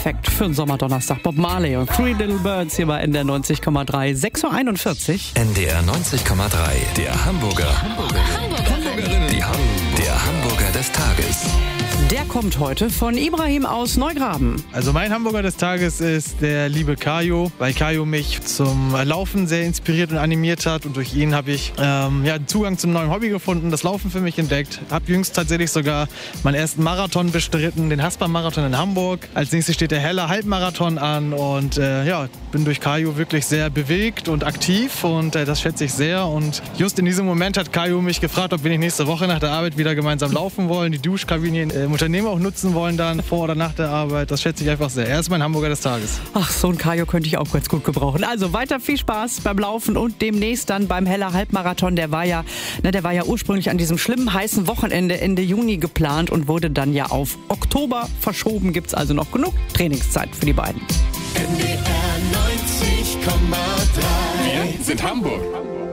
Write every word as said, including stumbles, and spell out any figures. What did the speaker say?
perfekt für einen Sommerdonnerstag. Bob Marley und Three Little Birds hier bei N D R neunzig Komma drei, sechs Uhr einundvierzig. N D R neunzig Komma drei, der Hamburger. Hamburgerin. Die Ham der Hamburger des Tages. Der kommt heute von Ibrahim aus Neugraben. Also mein Hamburger des Tages ist der liebe Kajo, weil Kajo mich zum Laufen sehr inspiriert und animiert hat. Und durch ihn habe ich ähm, ja, Zugang zum neuen Hobby gefunden, das Laufen für mich entdeckt. Habe jüngst tatsächlich sogar meinen ersten Marathon bestritten, den Haspa-Marathon in Hamburg. Als nächstes steht der Heller Halbmarathon an und äh, ja, bin durch Kajo wirklich sehr bewegt und aktiv und äh, das schätze ich sehr. Und just in diesem Moment hat Kajo mich gefragt, ob wir nicht nächste Woche nach der Arbeit wieder gemeinsam laufen wollen, die Duschkabine im Unternehmen auch nutzen wollen dann vor oder nach der Arbeit. Das schätze ich einfach sehr. Er ist mein Hamburger des Tages. Ach, so ein Kajo könnte ich auch ganz gut gebrauchen. Also weiter viel Spaß beim Laufen und demnächst dann beim Heller Halbmarathon. Der war ja, ne, der war ja ursprünglich an diesem schlimmen heißen Wochenende Ende Juni geplant und wurde dann ja auf Oktober verschoben. Gibt es also noch genug Trainingszeit für die beiden. N D R neunzig Komma drei. Wir sind Hamburg.